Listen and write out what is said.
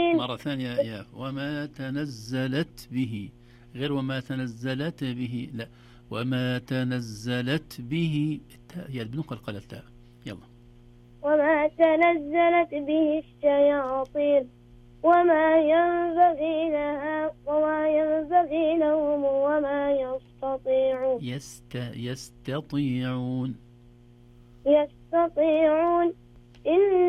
مرة ثانية يا وما تنزلت به، غير وما تنزلت به، لا، وما تنزلت به التاء هي بنقل التاء. يلا. وما تنزلت به الشياطين وما ينبغي لها وما ينبغي لهم وما يستطيعون. يستطيعون. يستطيعون. إن